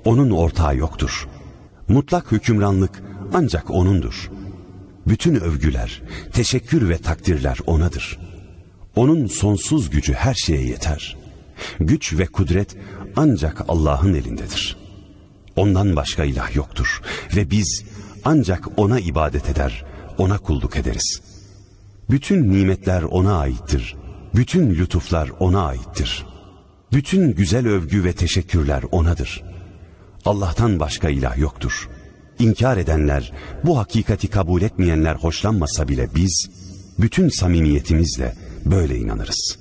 Onun ortağı yoktur. Mutlak hükümranlık ancak O'nundur. Bütün övgüler, teşekkür ve takdirler O'nadır. O'nun sonsuz gücü her şeye yeter. Güç ve kudret ancak Allah'ın elindedir. Ondan başka ilah yoktur ve biz ancak O'na ibadet eder, O'na kulluk ederiz. Bütün nimetler O'na aittir. Bütün lütuflar O'na aittir. Bütün güzel övgü ve teşekkürler O'nadır. Allah'tan başka ilah yoktur. İnkar edenler, bu hakikati kabul etmeyenler hoşlanmasa bile biz, bütün samimiyetimizle böyle inanırız.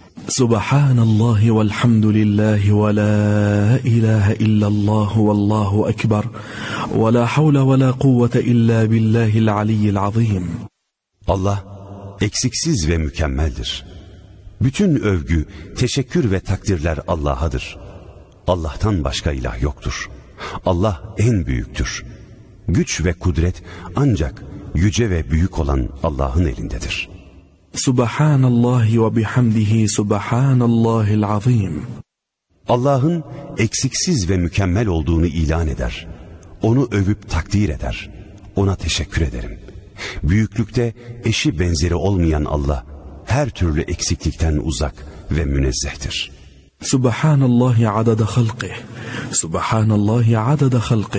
Subhanallahi velhamdülillahi ve la ilahe illallah vallahu ekber ve la havle ve la kuvvete illa billahil aliyyil azim. Allah eksiksiz ve mükemmeldir. Bütün övgü, teşekkür ve takdirler Allah'adır. Allah'tan başka ilah yoktur. Allah en büyüktür. Güç ve kudret ancak yüce ve büyük olan Allah'ın elindedir. Subhanallahi ve bihamdihi subhanallahil azim. Allah'ın eksiksiz ve mükemmel olduğunu ilan eder. Onu övüp takdir eder. Ona teşekkür ederim. Büyüklükte eşi benzeri olmayan Allah her türlü eksiklikten uzak ve münezzehtir. Subhanallahi adada halqih. Subhanallahi adada halqih.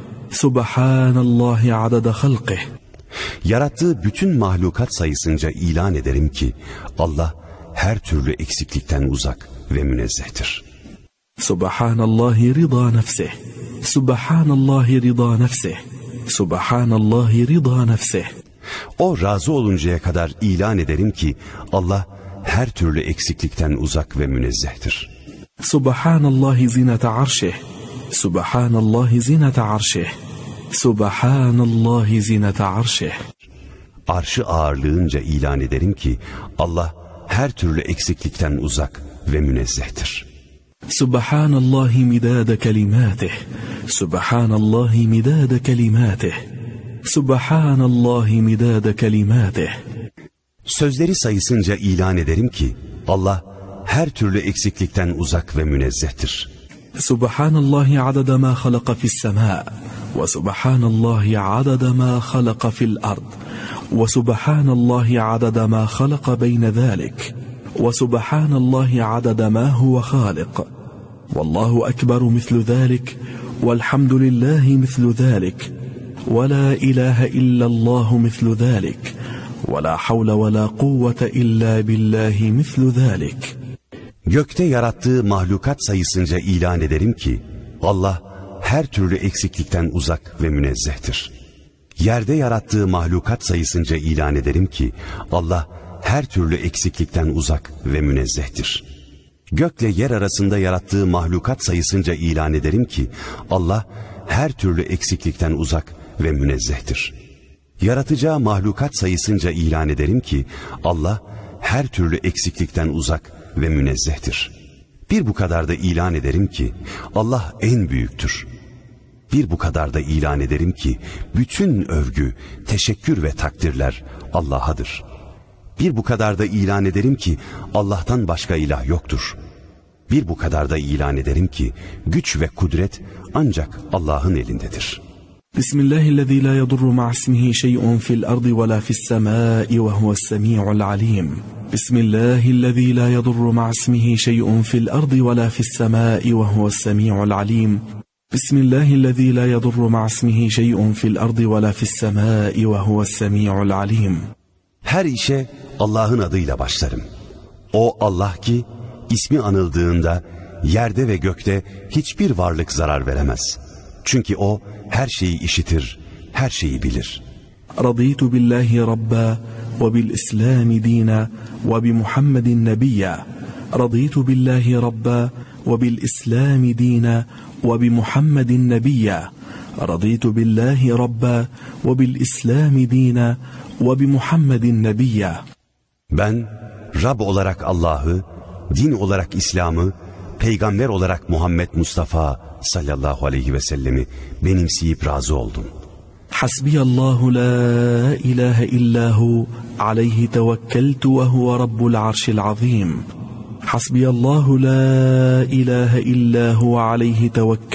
Subhanallahi adada halqih. Yarattığı bütün mahlukat sayısınca ilan ederim ki Allah her türlü eksiklikten uzak ve münezzehtir. Subhanallahi rida nefsih. Subhanallahi rida nefsih. Subhanallahi rida nefsih. O razı oluncaya kadar ilan ederim ki Allah her türlü eksiklikten uzak ve münezzehtir. Subhanallahi zinete arşih. Subhanallahi zinete arşih. Subhanallahi zinete arşih. Arşı ağırlığınca ilan ederim ki Allah her türlü eksiklikten uzak ve münezzehtir. Subhanallahi midade kelimatih. Subhanallahi midade kelimatih. Subhanallahi midade kelimatih. Sözleri sayısınca ilan ederim ki Allah her türlü eksiklikten uzak ve münezzehtir. Subhanallahi adada ma halaka fis sema ve subhanallahi adada ma halaka fil ard ve subhanallahi adada ma halaka beyne zalik ve subhanallahi adada ma huve halik vallahu ekberu mislu zalik velhamdülillahi mislu zalik ve la ilahe illallahu mislu zalik ve la havle ve la kuvvete illa billahi mislu zalik. Gökte yarattığı mahlukat sayısınca ilan ederim ki Allah her türlü eksiklikten uzak ve münezzehtir. Yerde yarattığı mahlukat sayısınca ilan ederim ki Allah her türlü eksiklikten uzak ve münezzehtir. Gökle yer arasında yarattığı mahlukat sayısınca ilan ederim ki Allah her türlü eksiklikten uzak ve münezzehtir. Yaratacağı mahlukat sayısınca ilan ederim ki Allah her türlü eksiklikten uzak ve münezzehtir. Bir bu kadar da ilan ederim ki Allah en büyüktür. Bir bu kadar da ilan ederim ki bütün övgü, teşekkür ve takdirler Allah'adır. Bir bu kadar da ilan ederim ki Allah'tan başka ilah yoktur. Bir bu kadar da ilan ederim ki güç ve kudret ancak Allah'ın elindedir. Bismillahillezî lâ yadurru ma'ismihi şey'un fil ardı ve lâ fissemâi ve huves-semî'ul alîm. Bismillahillezî lâ yadurru ma'ismihi şey'un fil ardı ve lâ fissemâi ve huves-semî'ul alîm. Bismillahillezî lâ yadurru ma'ismihi şey'un fil ardı ve lâ fissemâi ve huves-semî'ul alîm. Her işe Allah'ın adıyla başlarım. O Allah ki ismi anıldığında yerde ve gökte hiçbir varlık zarar veremez. Çünkü o her şeyi işitir, her şeyi bilir. Raditu billahi rabba ve bil İslami dina ve bi Muhammedin nebiyya. Raditu billahi rabba ve bil İslami dina ve bi Muhammedin nebiyya. Raditu billahi rabba ve bil İslami dina ve bi Muhammedin nebiyya. Ben Rab olarak Allah'ı, din olarak İslam'ı, peygamber olarak Muhammed Mustafa sallallahu aleyhi ve sellemi benimseyip razı oldum. Hasbiyallahu la ilahe illahu aleyhi tevekkeltu ve huve rabbul arşil azim. Hasbiyallahu la ilahe illahu aleyhi tevekkeltu